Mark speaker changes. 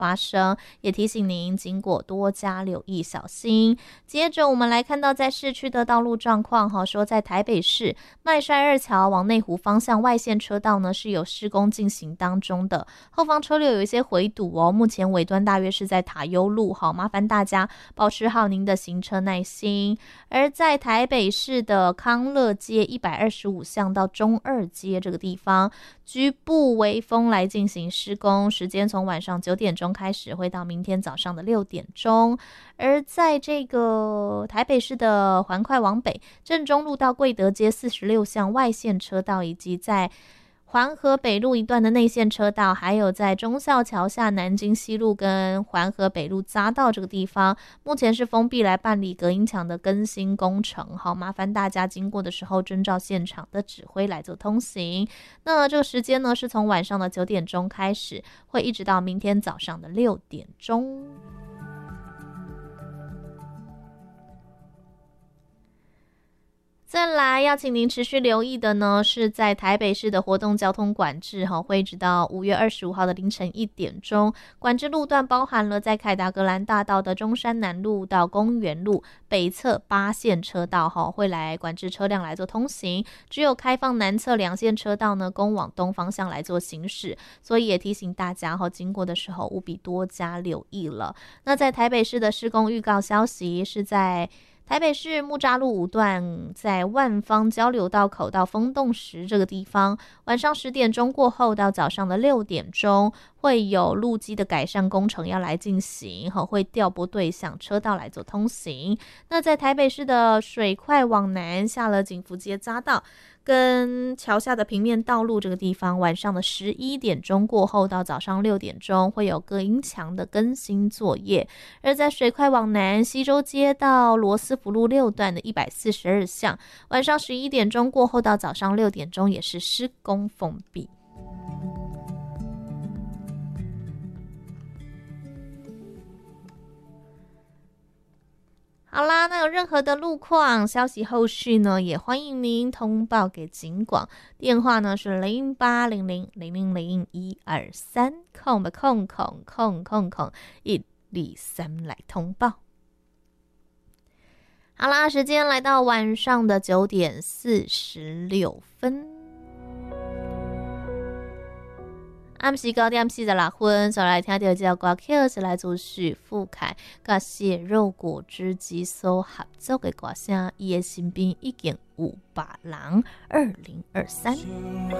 Speaker 1: 发生，也提醒您经过多加留意小心。接着我们来看到在市区的道路状况，说在台北市麦帅二桥往内湖方向外线车道呢是有施工进行当中的，后方车流有一些回堵哦，目前尾端大约是在塔悠路，麻烦大家保持好您的行车耐心。而在台北市的康乐街125巷到中二街这个地方，局部微风来进行施工，时间从晚上9点钟开始，会到明天早上的6点钟。而在这个台北市的环快往北，正中路到贵德街46巷外线车道，以及在环河北路一段的内线车道，还有在忠孝桥下南京西路跟环河北路匝道这个地方，目前是封闭来办理隔音墙的更新工程，麻烦大家经过的时候遵照现场的指挥来做通行。那这个时间呢是从晚上的9点钟开始，会一直到明天早上的6点钟。再来要请您持续留意的呢，是在台北市的活动交通管制，会一直到5月25号的凌晨1点钟。管制路段包含了在凯达格兰大道的中山南路到公园路北侧8线车道，会来管制车辆来做通行，只有开放南侧2线车道呢供往东方向来做行驶，所以也提醒大家经过的时候务必多加留意了。那在台北市的施工预告消息是在台北市木栅路5段，在万方交流道口到风洞石这个地方，晚上10点钟过后到早上的6点钟，会有路基的改善工程要来进行，会调拨对向车道来做通行。那在台北市的水快往南，下了景福街匝道跟桥下的平面道路这个地方，晚上的11点钟过后到早上6点钟会有隔音墙的更新作业。而在水快往南，西周街到罗斯福路6段的142巷，晚上11点钟过后到早上6点钟也是施工封闭。好啦，那有任何的路况消息后续呢，也欢迎您通报给警广，电话呢是0800000123，123来通报。好啦，时间来到晚上的9点46分。暗时9点46分，所来听到这首歌曲是来自许富凯跟血肉果汁机所合作的歌声，伊的身边已经有8人。2023。